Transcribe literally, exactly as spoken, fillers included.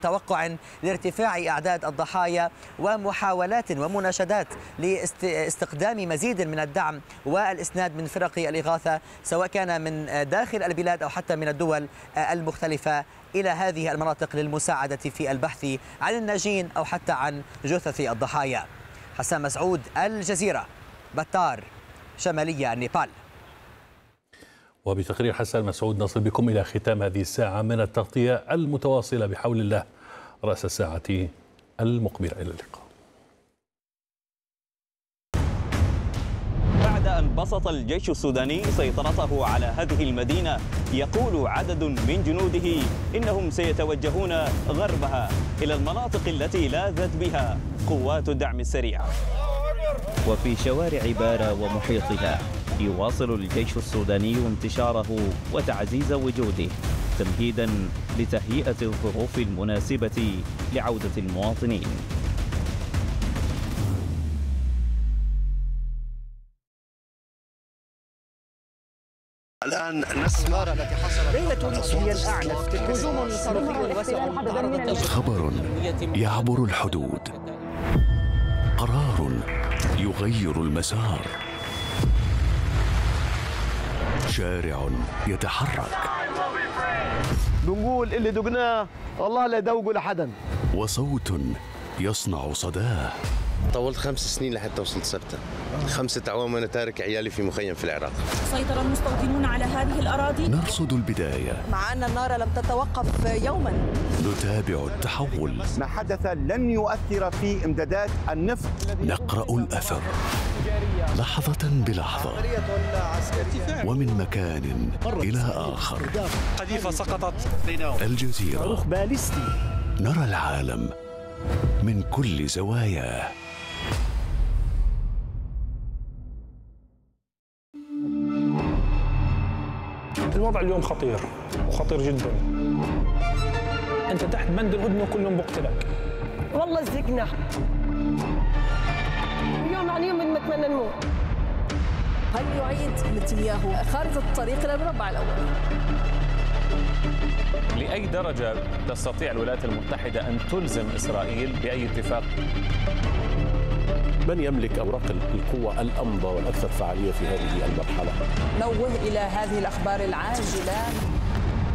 توقع لارتفاع أعداد الضحايا ومحاولات ومناشدات لاستقدام مزيد من الدعم والإسناد من فرق الإغاثة سواء كان من داخل البلاد أو حتى من الدول المختلفة إلى هذه المناطق للمساعدة في البحث عن الناجين أو حتى عن جثث الضحايا. حسام مسعود، الجزيرة، بتار، شمالية النيبال. وبتقرير حسان مسعود نصل بكم إلى ختام هذه الساعة من التغطية المتواصلة بحول الله رأس الساعة المقبلة. إلى اللقاء. بعد أن بسط الجيش السوداني سيطرته على هذه المدينة، يقول عدد من جنوده إنهم سيتوجهون غربها إلى المناطق التي لاذت بها قوات الدعم السريع. وفي شوارع بارا ومحيطها يواصل الجيش السوداني انتشاره وتعزيز وجوده تمهيدا لتهيئة الظروف المناسبة لعودة المواطنين. الآن نسمع ليلة هي الأعنف، هجوم صاروخي واسع. خبر يعبر الحدود، قرار يغير المسار، شارع يتحرك. بنقول اللي دقناه والله لا يدوقوا لحدا، وصوت يصنع صداه. طولت خمس سنين لحتى وصلت سبتة، خمسة أعوام وأنا تارك عيالي في مخيم في العراق. سيطر المستوطنون على هذه الأراضي. نرصد البداية مع أن النار لم تتوقف يوما. نتابع التحول. ما حدث لن يؤثر في إمدادات النفط. نقرأ الأثر لحظة بلحظة ومن مكان إلى آخر. قذيفة سقطت. الجزيرة، صاروخ باليستي. نرى العالم من كل زواياه. الوضع اليوم خطير وخطير جدا. انت تحت بند الهدنه وكلهم بقتلك. والله زقنا يوم عن يوم نتمنى نموت. هل يعيد نتنياهو خارطة الطريق إلى المربع الأول؟ لأي درجة تستطيع الولايات المتحدة أن تلزم إسرائيل بأي اتفاق؟ من يملك أوراق القوة الأمضى والأكثر فعالية في هذه المرحلة؟ نوه إلى هذه الأخبار العاجلة.